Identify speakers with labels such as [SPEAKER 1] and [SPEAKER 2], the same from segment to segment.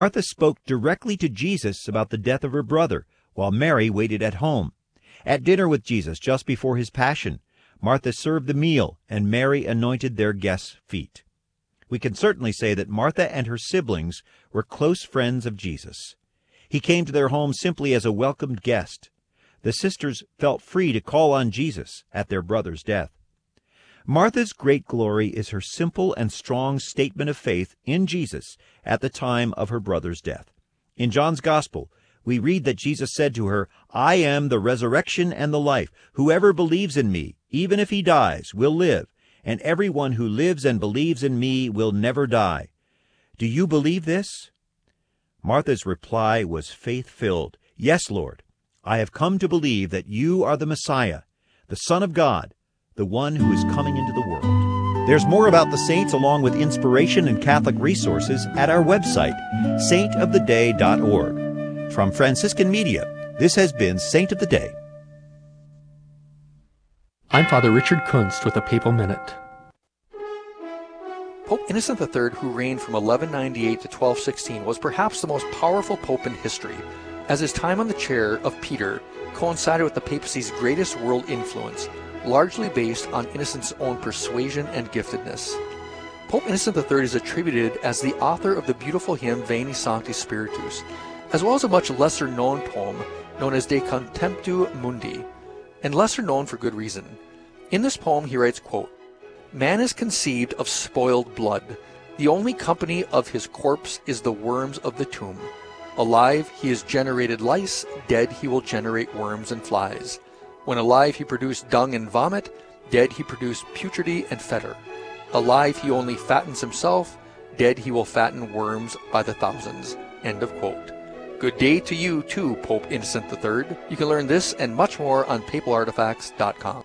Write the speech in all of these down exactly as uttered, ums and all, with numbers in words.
[SPEAKER 1] Martha spoke directly to Jesus about the death of her brother, while Mary waited at home. At dinner with Jesus just before his passion, Martha served the meal, and Mary anointed their guests' feet. We can certainly say that Martha and her siblings were close friends of Jesus. He came to their home simply as a welcomed guest. The sisters felt free to call on Jesus at their brother's death. Martha's great glory is her simple and strong statement of faith in Jesus at the time of her brother's death. In John's Gospel, we read that Jesus said to her, "I am the resurrection and the life. Whoever believes in me, even if he dies, will live, and everyone who lives and believes in me will never die. Do you believe this?" Martha's reply was faith-filled. "Yes, Lord, I have come to believe that you are the Messiah, the Son of God, the one who is coming into the world." There's more about the saints along with inspiration and Catholic resources at our website, saint of the day dot org. From Franciscan Media, this has been Saint of the Day.
[SPEAKER 2] I'm Father Richard Kunst with a Papal Minute.
[SPEAKER 3] Pope Innocent the Third, who reigned from eleven ninety-eight to twelve sixteen, was perhaps the most powerful pope in history, as his time on the chair of Peter coincided with the papacy's greatest world influence, largely based on Innocent's own persuasion and giftedness. Pope Innocent the Third is attributed as the author of the beautiful hymn Veni Sancti Spiritus, as well as a much lesser-known poem known as De Contemptu Mundi, and lesser known for good reason. In this poem he writes, quote, "Man is conceived of spoiled blood. The only company of his corpse is the worms of the tomb. Alive he has generated lice, dead he will generate worms and flies. When alive he produced dung and vomit, dead he produced putridity and fetor. Alive he only fattens himself, dead he will fatten worms by the thousands." End of quote. Good day to you too, Pope Innocent the Third. You can learn this and much more on papal artifacts dot com.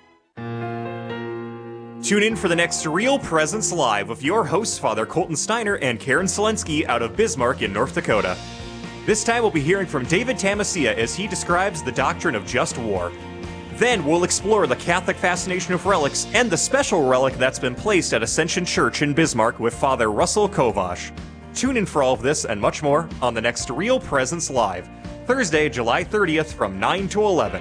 [SPEAKER 4] Tune in for the next Real Presence Live with your hosts, Father Colton Steiner and Karen Selensky out of Bismarck in North Dakota. This time we'll be hearing from David Tamassia as he describes the doctrine of just war. Then we'll explore the Catholic fascination of relics and the special relic that's been placed at Ascension Church in Bismarck with Father Russell Kovash. Tune in for all of this and much more on the next Real Presence Live, Thursday, July thirtieth from nine to eleven.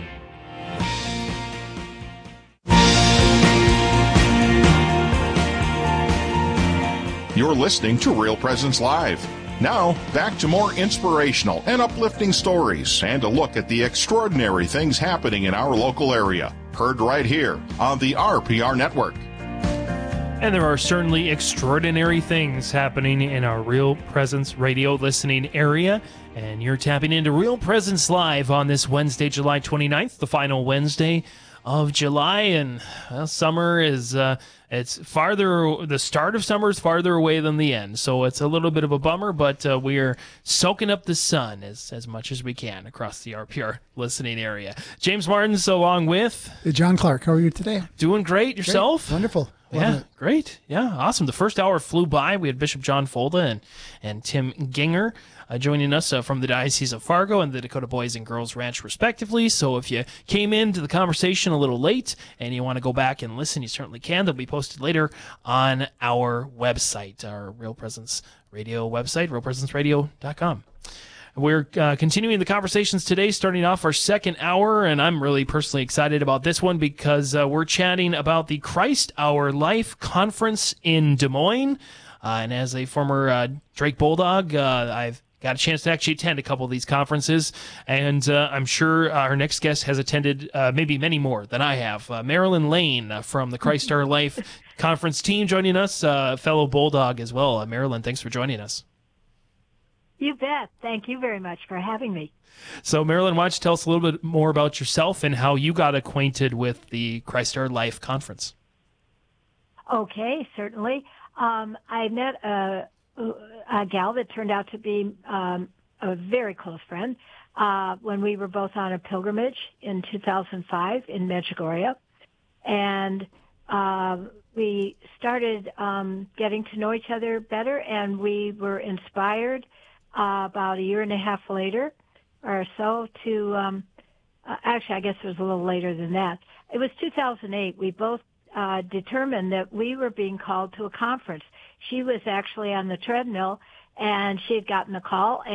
[SPEAKER 5] You're listening to Real Presence Live. Now, back to more inspirational and uplifting stories and a look at the extraordinary things happening in our local area. Heard right here on the R P R Network.
[SPEAKER 6] And there are certainly extraordinary things happening in our Real Presence radio listening area. And you're tapping into Real Presence Live on this Wednesday, July twenty-ninth, the final Wednesday of July. And well, summer is, uh, it's farther, the start of summer is farther away than the end. So it's a little bit of a bummer, but uh, we are soaking up the sun as, as much as we can across the R P R listening area. James Martins along with
[SPEAKER 7] John Clark. How are you today?
[SPEAKER 6] Doing great. Yourself?
[SPEAKER 7] Great. Wonderful.
[SPEAKER 6] Yeah, great. Yeah, awesome. The first hour flew by. We had Bishop John Folda and, and Tim Ginger uh, joining us uh, from the Diocese of Fargo and the Dakota Boys and Girls Ranch, respectively. So if you came into the conversation a little late and you want to go back and listen, you certainly can. They'll be posted later on our website, our Real Presence Radio website, real presence radio dot com. We're uh, continuing the conversations today, starting off our second hour, and I'm really personally excited about this one because uh, we're chatting about the Christ Our Life Conference in Des Moines. Uh, and as a former uh, Drake Bulldog, uh, I've got a chance to actually attend a couple of these conferences, and uh, I'm sure our next guest has attended uh, maybe many more than I have. Uh, Marilyn Lane uh, from the Christ Our Life Conference team joining us, uh, fellow Bulldog as well. Uh, Marilyn, thanks for joining us.
[SPEAKER 8] You bet. Thank you very much for having me.
[SPEAKER 6] So, Marilyn, why don't you tell us a little bit more about yourself and how you got acquainted with the Christ Our Life Conference?
[SPEAKER 8] Okay, certainly. Um, I met a, a gal that turned out to be um, a very close friend uh, when we were both on a pilgrimage in two thousand five in Medjugorje. And uh, we started um, getting to know each other better, and we were inspired Uh, about a year and a half later or so to, um, uh, actually, I guess it was a little later than that. It was two thousand eight. We both uh, determined that we were being called to a conference. She was actually on the treadmill, and she had gotten the call.